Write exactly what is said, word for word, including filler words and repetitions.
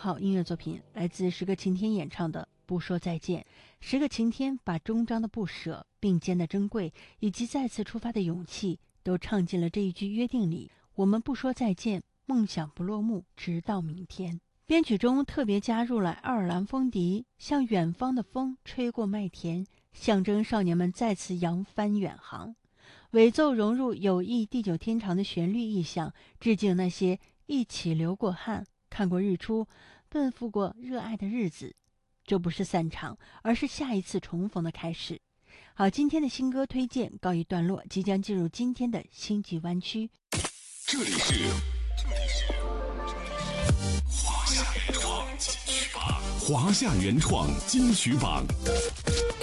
号音乐作品来自十个晴天演唱的《不说再见》。十个晴天把终章的不舍、并肩的珍贵以及再次出发的勇气都唱进了这一句约定里。我们不说再见，梦想不落幕，直到明天。编曲中特别加入了爱尔兰风笛，像远方的风吹过麦田，象征少年们再次扬帆远航。尾奏融入友谊地久天长的旋律意象，致敬那些一起流过汗、看过日出、奔赴过热爱的日子。这不是散场，而是下一次重逢的开始。好，今天的新歌推荐告一段落，即将进入今天的星际湾区。 这里是这里是华夏原创金曲榜，华夏原创金曲榜。